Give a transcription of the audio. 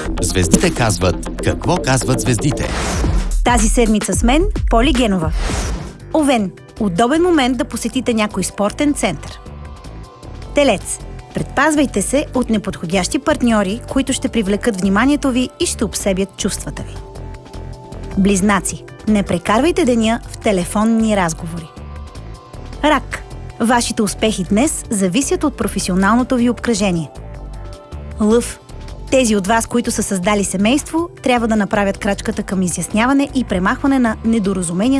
Звездите казват какво казват звездите. Тази седмица с мен Поли Генова. Овен. Удобен момент да посетите някой спортен център. Телец. Предпазвайте се от неподходящи партньори, които ще привлекат вниманието ви и ще обсебят чувствата ви. Близнаци. Не прекарвайте деня в телефонни разговори. Рак. Вашите успехи днес зависят от професионалното ви обкръжение. Лъв. Тези от вас, които са създали семейство, трябва да направят крачката към изясняване и премахване на недоразумения